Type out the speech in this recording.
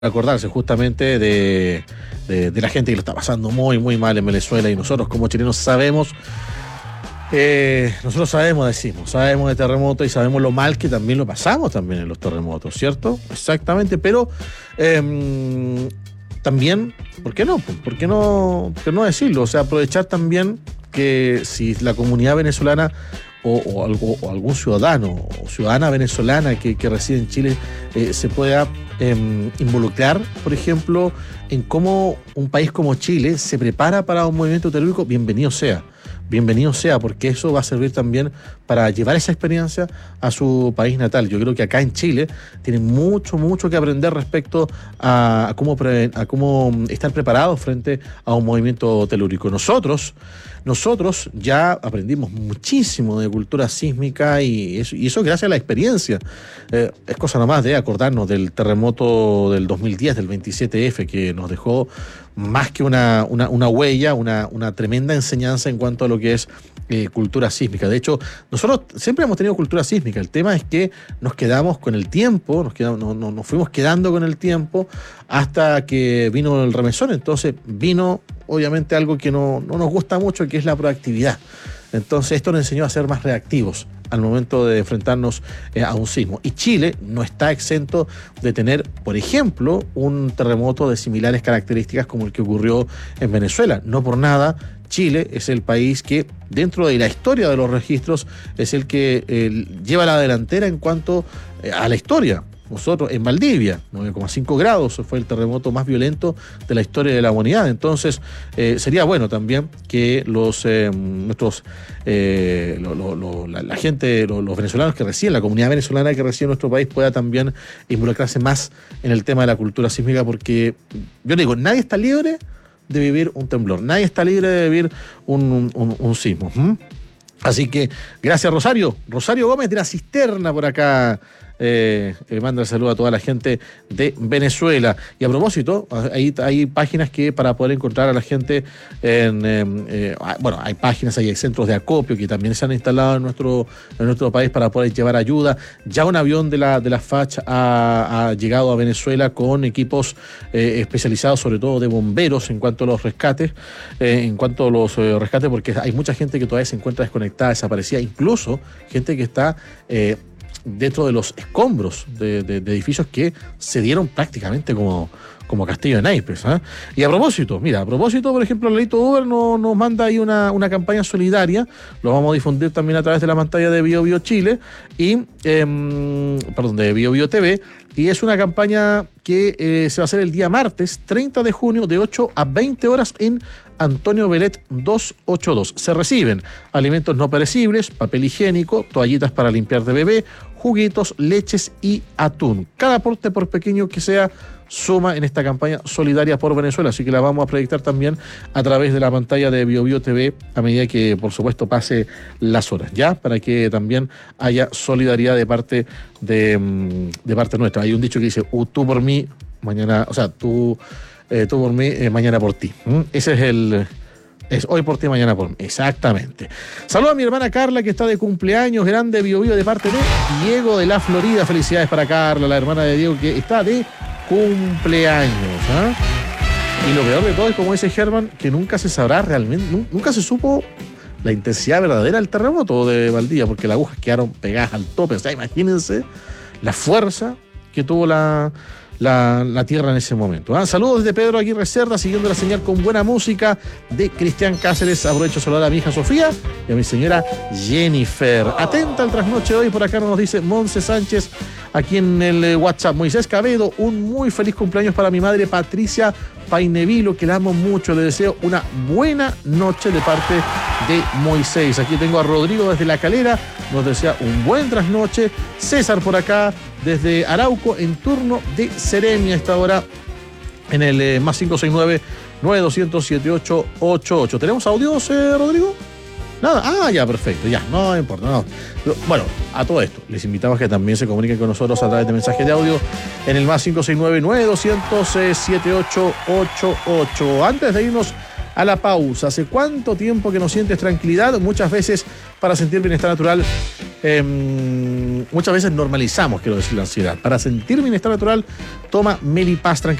acordarse justamente de la gente que lo está pasando muy, muy mal en Venezuela, y nosotros como chilenos sabemos sabemos de terremotos y sabemos lo mal que también lo pasamos también en los terremotos, ¿cierto? Exactamente, pero también, ¿por qué no? ¿Por qué no decirlo? O sea, aprovechar también que si la comunidad venezolana o algún ciudadano o ciudadana venezolana que reside en Chile se pueda involucrar, por ejemplo, en cómo un país como Chile se prepara para un movimiento telúrico, bienvenido sea. Bienvenido sea, porque eso va a servir también para llevar esa experiencia a su país natal. Yo creo que acá en Chile tienen mucho que aprender respecto a cómo estar preparados frente a un movimiento telúrico. Nosotros ya aprendimos muchísimo de cultura sísmica y eso gracias a la experiencia. Es cosa nomás de acordarnos del terremoto del 2010, del 27F, que nos dejó más que una huella, una tremenda enseñanza en cuanto a lo que es cultura sísmica. De hecho, nosotros siempre hemos tenido cultura sísmica. El tema es que nos quedamos con el tiempo, nos fuimos quedando con el tiempo hasta que vino el remesón. Entonces vino, obviamente, algo que no nos gusta mucho, que es la proactividad. Entonces esto nos enseñó a ser más reactivos al momento de enfrentarnos a un sismo. Y Chile no está exento de tener, por ejemplo, un terremoto de similares características como el que ocurrió en Venezuela. No por nada, Chile es el país que, dentro de la historia de los registros, es el que lleva la delantera en cuanto a la historia. Nosotros, en Valdivia, 9,5 grados, fue el terremoto más violento de la historia de la humanidad. Entonces, sería bueno también que la gente, los venezolanos que residen, la comunidad venezolana que reside en nuestro país, pueda también involucrarse más en el tema de la cultura sísmica, porque yo digo, nadie está libre de vivir un temblor, nadie está libre de vivir un sismo. Así que, gracias, Rosario Gómez de la Cisterna por acá. Manda el saludo a toda la gente de Venezuela. Y a propósito, hay páginas que para poder encontrar a la gente hay páginas, hay centros de acopio que también se han instalado en nuestro país para poder llevar ayuda. Ya un avión de la FACH ha llegado a Venezuela con equipos especializados, sobre todo de bomberos, en cuanto a los rescates, porque hay mucha gente que todavía se encuentra desconectada, desaparecida, incluso gente que está dentro de los escombros de edificios que se dieron prácticamente como castillo de naipes, ¿eh? Y a propósito, por ejemplo, Lalito Uber nos manda ahí una campaña solidaria. Lo vamos a difundir también a través de la pantalla de BioBio Chile de BioBio TV. Y es una campaña que se va a hacer el día martes 30 de junio de 8 a 20 horas en Antonio Belet 282. Se reciben alimentos no perecibles, papel higiénico, toallitas para limpiar de bebé, juguitos, leches y atún. Cada aporte, por pequeño que sea, suma en esta campaña solidaria por Venezuela, así que la vamos a proyectar también a través de la pantalla de BioBio TV a medida que, por supuesto, pase las horas, ¿ya? Para que también haya solidaridad de parte nuestra. Hay un dicho que dice, tú por mí, mañana, o sea, tú por mí, mañana por ti. Ese es hoy por ti, mañana por mí. Exactamente. Saludos a mi hermana Carla, que está de cumpleaños, grande BioBio de parte de Diego de la Florida. Felicidades para Carla, la hermana de Diego, que está de cumpleaños. Y lo peor de todo es, como dice Germán, que nunca se sabrá realmente, nunca se supo la intensidad verdadera del terremoto de Valdivia, porque las agujas quedaron pegadas al tope. O sea, imagínense la fuerza que tuvo la tierra en ese momento. Saludos desde Pedro Aguirre Cerda, siguiendo la señal con buena música de Cristian Cáceres. Aprovecho a saludar a mi hija Sofía y a mi señora Jennifer. Atenta al trasnoche de hoy, por acá nos dice Monse Sánchez, aquí en el WhatsApp. Moisés Cabedo, un muy feliz cumpleaños para mi madre Patricia Painevilo, que la amo mucho. Le deseo una buena noche de parte de Moisés. Aquí tengo a Rodrigo desde La Calera, nos desea un buen trasnoche. César por acá desde Arauco, en turno de Seremi a esta hora, en el más 569-9200-7888. ¿Tenemos audios, Rodrigo? Nada, ya, perfecto, ya, no importa, no. Bueno, a todo esto, les invitamos a que también se comuniquen con nosotros a través de mensajes de audio en el más 569-9200-7888. Antes de irnos a la pausa. ¿Hace cuánto tiempo que no sientes tranquilidad? Muchas veces para sentir bienestar natural, muchas veces normalizamos, quiero decir, la ansiedad. Para sentir bienestar natural, toma Melipaz.